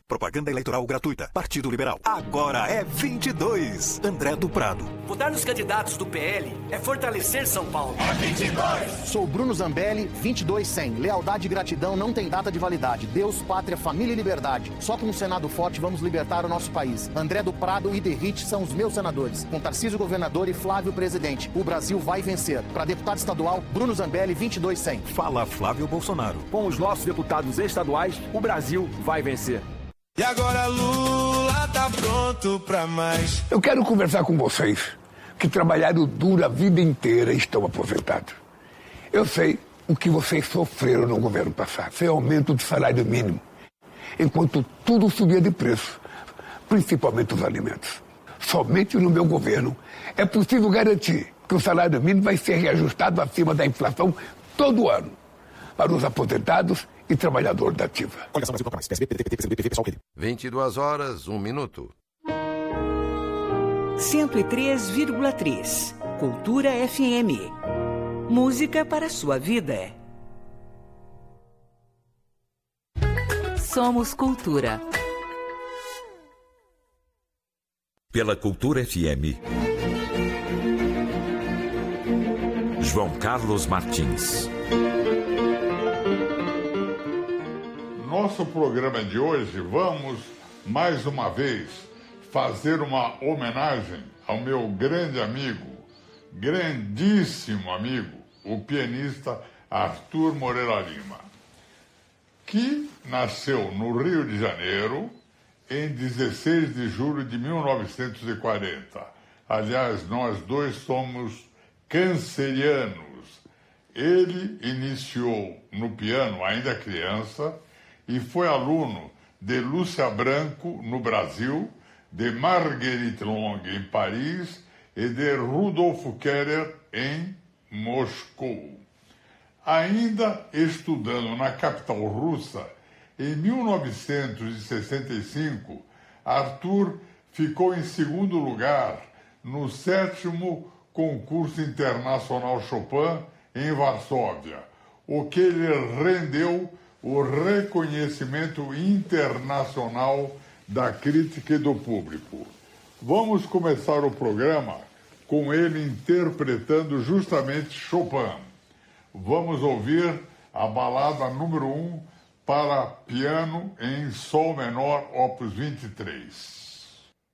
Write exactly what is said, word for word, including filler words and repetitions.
Propaganda eleitoral gratuita. Partido Liberal. Agora é vinte e dois. André do Prado. Votar nos candidatos do P L é fortalecer São Paulo. É vinte e dois. Sou Bruno Zambelli, vinte e dois cem. Lealdade e gratidão não tem data de validade. Deus, pátria, família e liberdade. Só com um Senado forte vamos libertar o nosso país. André do Prado e Derrite são os meus senadores. Com Tarcísio governador e Flávio presidente. O Brasil vai vencer. Para deputado estadual, Bruno Zambelli, vinte e dois cem. Fala Flávio Bolsonaro. Com os nossos deputados estaduais, o Brasil vai vencer. E agora Lula tá pronto pra mais. Eu quero conversar com vocês que trabalharam duro a vida inteira e estão aposentados. Eu sei o que vocês sofreram no governo passado. Sem aumento do salário mínimo. Enquanto tudo subia de preço, principalmente os alimentos. Somente no meu governo é possível garantir que o salário mínimo vai ser reajustado acima da inflação todo ano para os aposentados e trabalhadores da ativa. vinte e duas horas, um minuto. cento e três vírgula três. Cultura F M. Música para a sua vida. Somos Cultura. Pela Cultura F M. João Carlos Martins. Nosso programa de hoje, vamos, mais uma vez, fazer uma homenagem ao meu grande amigo, grandíssimo amigo, o pianista Arthur Moreira Lima, que nasceu no Rio de Janeiro em dezesseis de julho de mil novecentos e quarenta. Aliás, nós dois somos cancerianos. Ele iniciou no piano ainda criança e foi aluno de Lúcia Branco, no Brasil, de Marguerite Long, em Paris, e de Rudolf Keller, em Moscou. Ainda estudando na capital russa, em mil novecentos e sessenta e cinco, Arthur ficou em segundo lugar no sétimo Concurso Internacional Chopin, em Varsóvia, o que lhe rendeu o reconhecimento internacional da crítica e do público. Vamos começar o programa com ele interpretando justamente Chopin. Vamos ouvir a balada número um para piano em Sol menor, opus vinte e três.